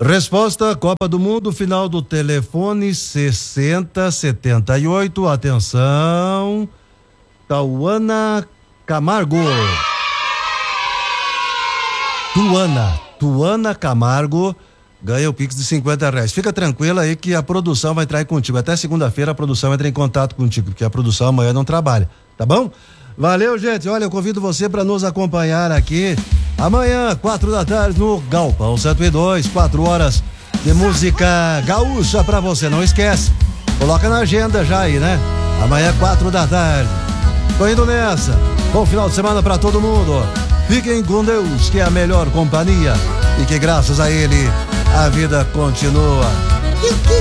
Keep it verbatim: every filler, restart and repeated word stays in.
Resposta: Copa do Mundo, final do telefone sessenta setenta e oito. Atenção, Tauana Camargo. Tuana, Tuana Camargo ganha o Pix de cinquenta reais. Fica tranquila aí que a produção vai entrar aí contigo. Até segunda-feira a produção entra em contato contigo, porque a produção amanhã não trabalha, tá bom? Valeu, gente. Olha, eu convido você para nos acompanhar aqui amanhã, quatro da tarde, no Galpão cento e dois, quatro horas de música gaúcha pra você. Não esquece, coloca na agenda já aí, né? Amanhã, quatro da tarde. Tô indo nessa. Bom final de semana pra todo mundo. Fiquem com Deus, que é a melhor companhia, e que graças a ele a vida continua.